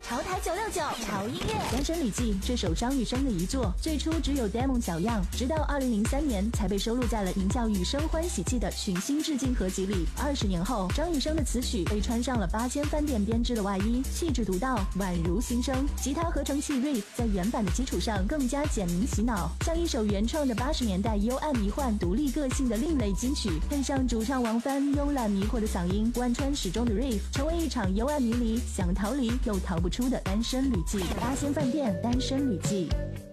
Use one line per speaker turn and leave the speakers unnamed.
潮台969潮音乐，
《单身旅记》这首张雨生的遗作，最初只有 demo 小样，直到2003年才被收录在了名叫《雨生欢喜记》的群星致敬合集里。20年后，张雨生的词曲被穿上了8000饭店编织的外衣，气质独到，宛如新生。吉他合成器 riff 在原版的基础上更加简明洗脑，像一首原创的80年代幽暗迷幻、独立个性的另类金曲，配上主唱王帆慵懒迷惑的嗓音，贯穿始终的 riff， 成为一场幽暗迷离、想逃离又逃不出的单身旅记。8000饭店单身旅记。